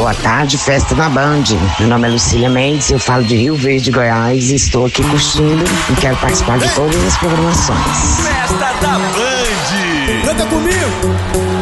Boa tarde, festa na Band. Meu nome é Lucília Mendes, eu falo de Rio Verde, Goiás, e estou aqui curtindo e quero participar de todas as programações. Festa da Band. Canta comigo.